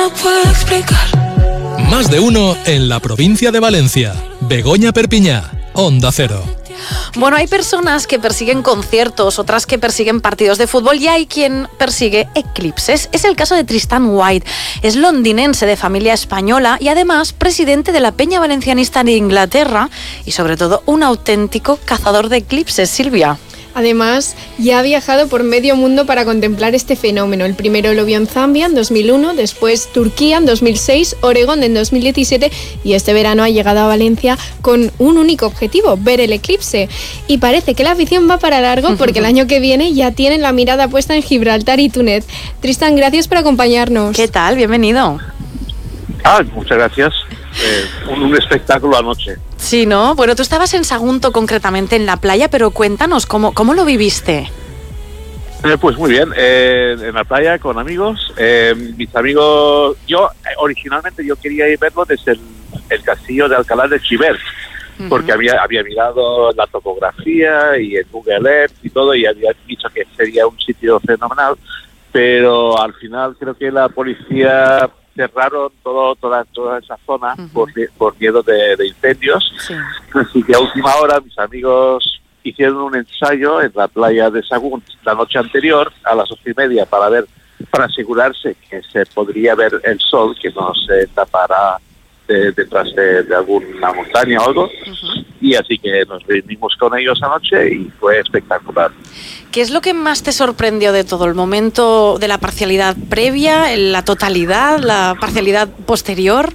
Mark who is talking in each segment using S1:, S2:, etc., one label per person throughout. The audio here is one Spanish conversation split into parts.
S1: No puedo explicar.
S2: Más de uno en la provincia de Valencia. Begoña Perpiñá, Onda Cero.
S3: Bueno, hay personas que persiguen conciertos, otras que persiguen partidos de fútbol y hay quien persigue eclipses. Es el caso de Tristan White. Es londinense de familia española y además presidente de la Peña Valencianista de Inglaterra y sobre todo un auténtico cazador de eclipses. Silvia.
S4: Además, ya ha viajado por medio mundo para contemplar este fenómeno. El primero lo vio en Zambia en 2001, después Turquía en 2006, Oregón en 2017 y este verano ha llegado a Valencia con un único objetivo, ver el eclipse. Y parece que la afición va para largo porque el año que viene ya tienen la mirada puesta en Gibraltar y Túnez. Tristan, gracias por acompañarnos.
S3: ¿Qué tal? Bienvenido.
S5: Muchas gracias. Un espectáculo anoche.
S3: Sí, ¿no? Bueno, tú estabas en Sagunto concretamente en la playa, pero cuéntanos, ¿cómo lo viviste?
S5: Pues muy bien, en la playa con amigos. Mis amigos, originalmente yo quería ir verlo desde el castillo de Alcalá de Xivert, porque había mirado la topografía y en Google Earth y todo, y había dicho que sería un sitio fenomenal, pero al final creo que la policía cerraron toda esa zona por miedo de incendios.
S3: Sí.
S5: Así que a última hora mis amigos hicieron un ensayo en la playa de Sagunt la noche anterior a las 8:30 para asegurarse que se podría ver el sol, que no se tapara detrás de alguna montaña o algo. Y así que nos reunimos con ellos anoche y fue espectacular.
S3: ¿Qué es lo que más te sorprendió de todo? ¿El momento de la parcialidad previa, la totalidad, la parcialidad posterior?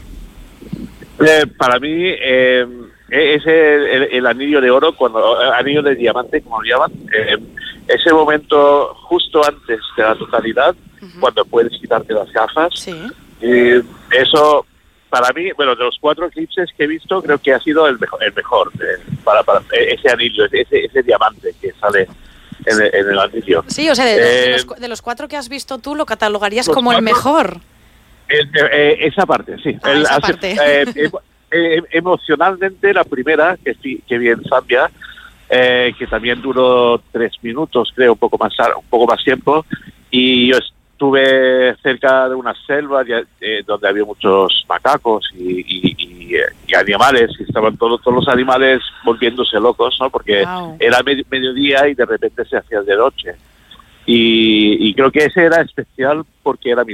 S5: Para mí es el anillo de oro, anillo de diamante, como lo llaman. Ese momento justo antes de la totalidad, cuando puedes quitarte las gafas.
S3: Sí.
S5: Eso, para mí, de los 4 eclipses que he visto, creo que ha sido el mejor para ese anillo, ese diamante que sale en el anillo.
S3: Sí, o sea, de los 4 que has visto tú, ¿lo catalogarías como el mejor?
S5: Esa parte, sí.
S3: Esa parte.
S5: Emocionalmente, la primera que vi en Zambia, que también duró 3 minutos, creo, un poco más tiempo, y yo estuve cerca de una selva donde había muchos macacos y animales, y estaban todos los animales volviéndose locos, ¿no? Porque era mediodía y de repente se hacía de noche. Y creo que ese era especial porque era mi